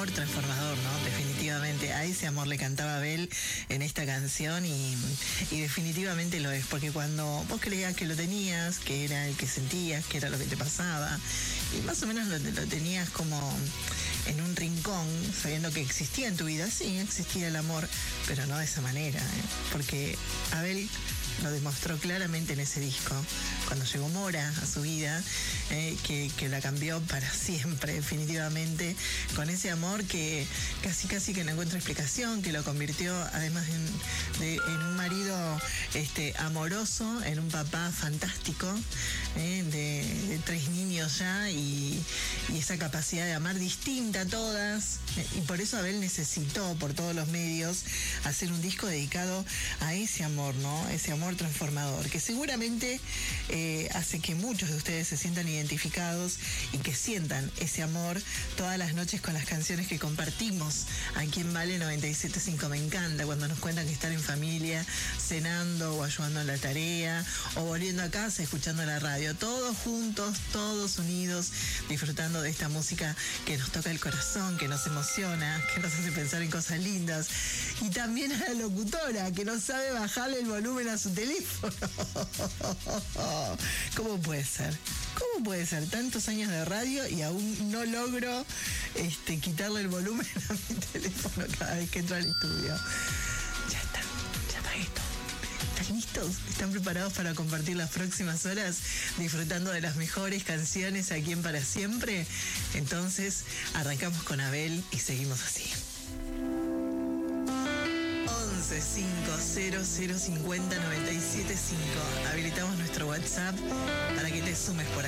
amor transformador, ¿no? Definitivamente. A ese amor le cantaba Abel en esta canción y definitivamente lo es, porque cuando vos creías que lo tenías, que era el que sentías, que era lo que te pasaba, y más o menos lo tenías como en un rincón, sabiendo que existía en tu vida, sí, existía el amor, pero no de esa manera, porque Abel lo demostró claramente en ese disco, cuando llegó Mora a su vida, que la cambió para siempre, definitivamente, con ese amor que casi que no encuentra explicación, que lo convirtió además en un marido amoroso, en un papá fantástico, de 3 niños ya, y esa capacidad de amar distinta a todas, y por eso Abel necesitó por todos los medios hacer un disco dedicado a ese amor, ¿no? Ese amor transformador, que seguramente hace que muchos de ustedes se sientan identificados y que sientan ese amor todas las noches con las canciones que compartimos aquí en Vale 97.5. Me encanta cuando nos cuentan que están en familia, cenando o ayudando en la tarea, o volviendo a casa escuchando la radio, todos juntos, todos unidos, disfrutando de esta música que nos toca el corazón, que nos emociona, que nos hace pensar en cosas lindas. Y también a la locutora, que no sabe bajarle el volumen a su teléfono. ¿Cómo puede ser? ¿Cómo puede ser? Tantos años de radio y aún no logro quitarle el volumen a mi teléfono cada vez que entro al estudio. Ya está, ya apagué todo. ¿Están listos? ¿Están preparados para compartir las próximas horas disfrutando de las mejores canciones aquí en Para Siempre? Entonces, arrancamos con Abel y seguimos así. 11-500-50-97-5. Habilitamos nuestro WhatsApp para que te sumes por